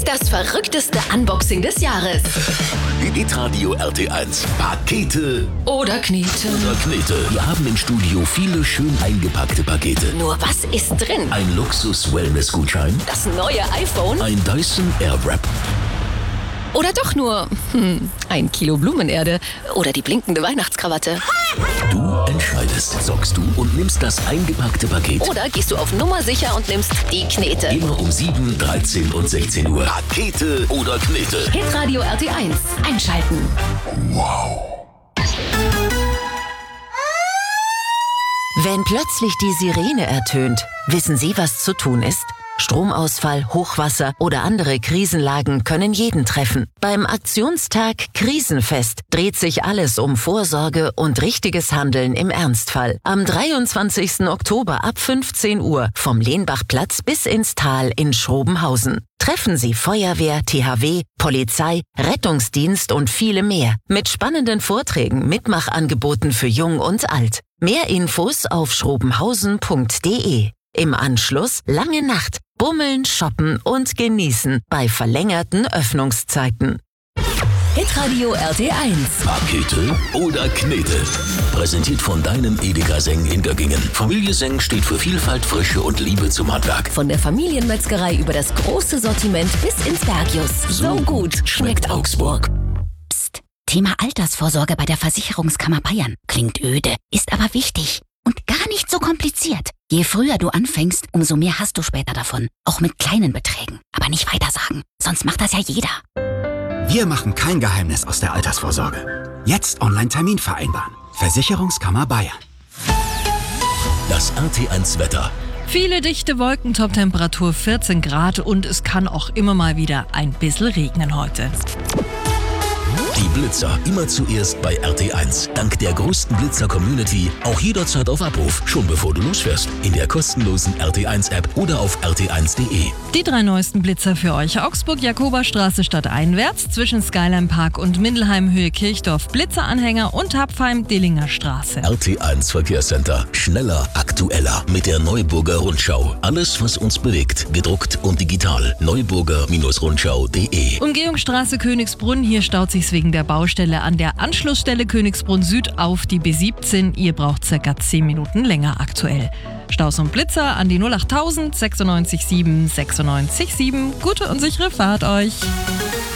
Das verrückteste Unboxing des Jahres. Hitradio RT1. Pakete Oder Knete. Wir haben im Studio viele schön eingepackte Pakete. Nur was ist drin? Ein Luxus-Wellness-Gutschein. Das neue iPhone? Ein Dyson Airwrap. Oder doch nur 1 Kilo Blumenerde oder die blinkende Weihnachtskrawatte. Du entscheidest. Zockst du und nimmst das eingepackte Paket. Oder gehst du auf Nummer sicher und nimmst die Knete. Immer um 7, 13 und 16 Uhr. Pakete oder Knete. Hitradio RT1. Einschalten. Wow. Wenn plötzlich die Sirene ertönt, wissen Sie, was zu tun ist? Stromausfall, Hochwasser oder andere Krisenlagen können jeden treffen. Beim Aktionstag Krisenfest dreht sich alles um Vorsorge und richtiges Handeln im Ernstfall. Am 23. Oktober ab 15 Uhr vom Lehnbachplatz bis ins Tal in Schrobenhausen. Treffen Sie Feuerwehr, THW, Polizei, Rettungsdienst und viele mehr. Mit spannenden Vorträgen, Mitmachangeboten für Jung und Alt. Mehr Infos auf schrobenhausen.de. Im Anschluss lange Nacht, bummeln, shoppen und genießen bei verlängerten Öffnungszeiten. Hitradio RT1. Pakete oder Knete. Präsentiert von deinem Edeka Seng in Göggingen. Familie Seng steht für Vielfalt, Frische und Liebe zum Handwerk. Von der Familienmetzgerei über das große Sortiment bis ins Bergius. So gut schmeckt Augsburg. Psst. Thema Altersvorsorge bei der Versicherungskammer Bayern. Klingt öde, ist aber wichtig. Und gar nicht so kompliziert. Je früher du anfängst, umso mehr hast du später davon. Auch mit kleinen Beträgen. Aber nicht weitersagen, sonst macht das ja jeder. Wir machen kein Geheimnis aus der Altersvorsorge. Jetzt Online-Termin vereinbaren. Versicherungskammer Bayern. Das RT1 Wetter. Viele dichte Wolken, Toptemperatur 14 Grad und es kann auch immer mal wieder ein bisschen regnen heute. Die Blitzer immer zuerst bei RT1. Dank der größten Blitzer-Community auch jederzeit auf Abruf, schon bevor du losfährst. In der kostenlosen RT1-App oder auf rt1.de. Die 3 neuesten Blitzer für euch. Augsburg-Jakoberstraße stadteinwärts, zwischen Skyline Park und Mindelheim-Höhe Kirchdorf Blitzeranhänger und Hapfheim-Dillinger Straße. RT1 Verkehrscenter. Schneller, aktueller. Mit der Neuburger Rundschau. Alles, was uns bewegt. Gedruckt und digital. Neuburger-Rundschau.de. Umgehungsstraße Königsbrunn. Hier staut sich's wegen der Baustelle an der Anschlussstelle Königsbrunn Süd auf die B17. Ihr braucht ca. 10 Minuten länger aktuell. Staus und Blitzer an die 08000 96 7 96 7. Gute und sichere Fahrt euch.